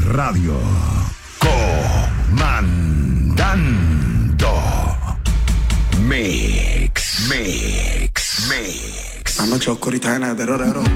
Radio. Comandando. Mix. Anoche oscurità en el terror.